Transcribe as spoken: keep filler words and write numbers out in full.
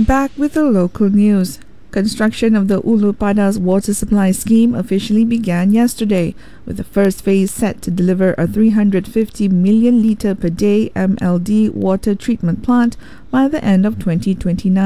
Back with the local news. Construction of the Ulu Padas water supply scheme officially began yesterday, with the first phase set to deliver a three hundred fifty million litre per day M L D water treatment plant by the end of twenty twenty-nine.